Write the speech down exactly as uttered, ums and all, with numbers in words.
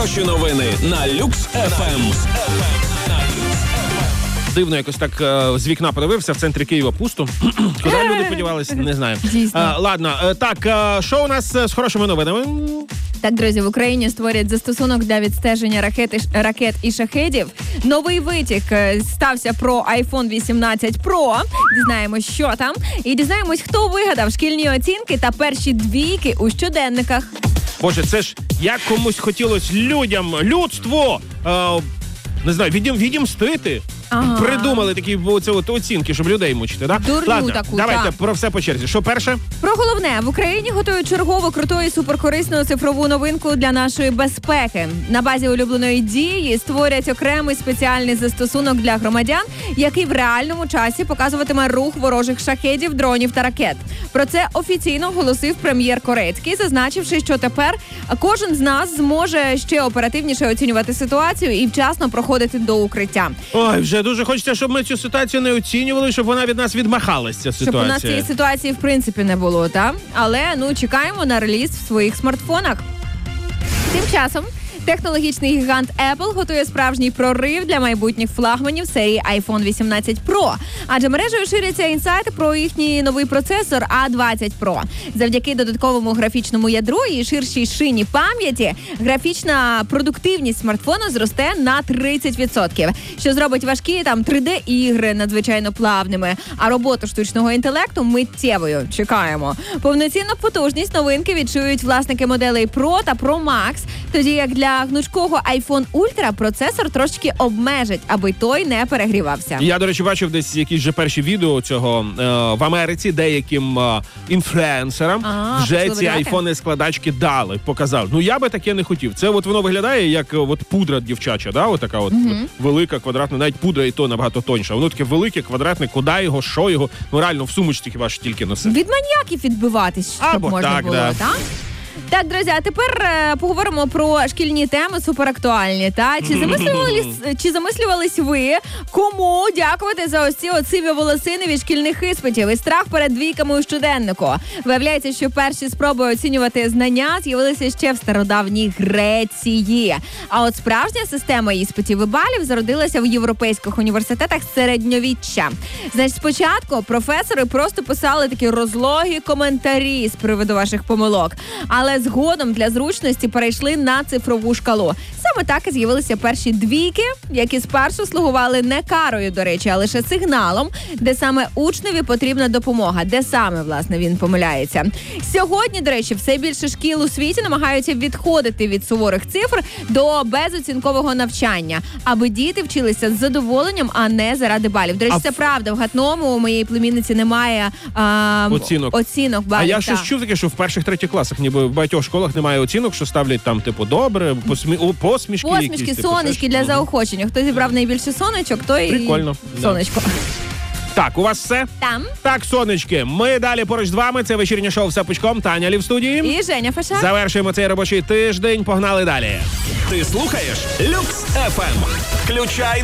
Хороші новини на Люкс еф ем. Дивно якось так е, з вікна подивився, в центрі Києва пусто. Куди люди подівалися, не знаю. Дійсно. Е, ладно, е, так, е, що у нас з хорошими новинами? Так, друзі, в Україні створять застосунок для відстеження ракет і, ш- ракет і шахедів. Новий витік е, стався про айфон вісімнадцять про. Дізнаємось, що там. І дізнаємось, хто вигадав шкільні оцінки та перші двійки у щоденниках. Боже, це ж як комусь хотілося людям, людству, е, не знаю, відім, відімстити. Ага. Придумали такі оце от оцінки, щоб людей мучити, так? Дурню Ладно, таку, давайте так. про все по черзі. Що перше? Про головне, в Україні готують чергову круту і суперкорисну цифрову новинку для нашої безпеки. На базі улюбленої дії створять окремий спеціальний застосунок для громадян, який в реальному часі показуватиме рух ворожих шахедів, дронів та ракет. Про це офіційно оголосив прем'єр Корецький, зазначивши, що тепер кожен з нас зможе ще оперативніше оцінювати ситуацію і вчасно проходити до укриття. Ой, вже дуже хочеться, щоб ми цю ситуацію не оцінювали, щоб вона від нас відмахалася, ця ситуація. Щоб у нас цієї ситуації в принципі не було, так? Але, ну, чекаємо на реліз в своїх смартфонах. Тим часом технологічний гігант Apple готує справжній прорив для майбутніх флагманів серії айфон вісімнадцять про. Адже мережею ширяться інсайти про їхній новий процесор а двадцять про. Завдяки додатковому графічному ядру і ширшій шині пам'яті графічна продуктивність смартфону зросте на тридцять відсотків, що зробить важкі там три де-ігри надзвичайно плавними, а роботу штучного інтелекту миттєвою. Чекаємо. Повноцінну потужність новинки відчують власники моделей Pro та Pro Max, тоді як для гнучкого iPhone Ultra процесор трошки обмежить, аби той не перегрівався. Я, до речі, бачив десь якісь вже перші відео цього е, в Америці, деяким е, інфлюенсерам А, вже ці видати? айфони-складачки дали, показав. Ну, я би таке не хотів. Це от воно виглядає як е, от пудра дівчача, да? От така от Угу. велика, квадратна, навіть пудра і то набагато тоньша. Воно таке велике, квадратне, куди його, що його. Ну, реально, в сумочці хіба ж тільки носити. Від маніяків відбиватись, щоб Або можна так, було, да. так? Так, друзі, а тепер е, поговоримо про шкільні теми суперактуальні. Та? Чи замислювались, чи замислювались ви, кому дякувати за ось ці оциві волосини від шкільних іспитів і страх перед двійками у щоденнику? Виявляється, що перші спроби оцінювати знання з'явилися ще в стародавній Греції. А от справжня система іспитів і балів зародилася в європейських університетах середньовіччя. Значить, спочатку професори просто писали такі розлогі коментарі з приводу ваших помилок. Але згодом для зручності перейшли на цифрову шкалу. Саме так і з'явилися перші двійки, які спершу слугували не карою, до речі, а лише сигналом, де саме учневі потрібна допомога, де саме, власне, він помиляється. Сьогодні, до речі, все більше шкіл у світі намагаються відходити від суворих цифр до безоцінкового навчання, аби діти вчилися з задоволенням, а не заради балів. До речі, А це в- правда. В Гатному у моєї племінниці немає а, Оцінок. оцінок балів. А я так. щось чув таке, що в перших-третіх класах, ніби в багатьох школах немає оцінок, що ставлять там, типу, добре, посмі... о, посмішки, Посмішки, якісь. Типу, сонечки для Мгм. заохочення. Хто зібрав найбільше сонечок, той Прикольно, і да. сонечко. Так, у вас все? Там Так, сонечки, ми далі поруч з вами. Це вечірнє шоу «Все пучком». Таня Лів в студії. і Женя Фашак. Завершуємо цей робочий тиждень. Погнали далі. Ти слухаєш Люкс еф ем. Включай